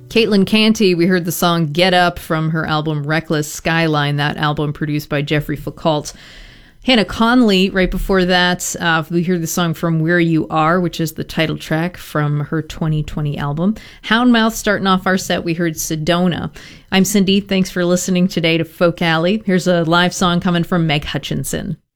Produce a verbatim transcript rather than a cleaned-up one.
Caitlin Canty, we heard the song Get Up from her album Reckless Skyline, that album produced by Jeffrey Foucault. Hannah Conley, right before that, uh, we heard the song From Where You Are, which is the title track from her twenty twenty album. Houndmouth, starting off our set, we heard Sedona. I'm Cindy. Thanks for listening today to Folk Alley. Here's a live song coming from Meg Hutchinson.